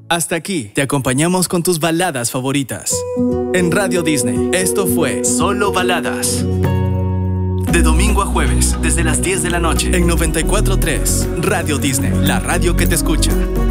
Hasta aquí te acompañamos con tus baladas favoritas. En Radio Disney, esto fue Solo Baladas. De domingo a jueves, desde las 10 de la noche, en 94.3, Radio Disney, la radio que te escucha.